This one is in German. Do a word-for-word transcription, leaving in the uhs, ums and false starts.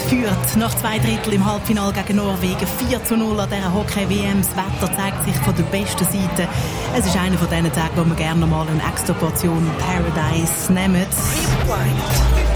führt nach zwei Drittel im Halbfinale gegen Norwegen vier zu null an dieser Hockey-W M. Das Wetter zeigt sich von der besten Seite. Es ist einer von diesen Tagen, wo wir gerne mal eine extra Portion Paradise nehmen.